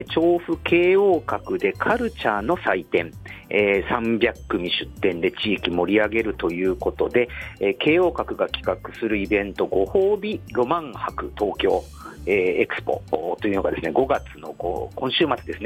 調布京王閣でカルチャーの祭典、300組出展で地域盛り上げるということで、京王閣が企画するイベント、ご褒美ロマン博東京、エクスポというのがですね、5月の今週末ですね、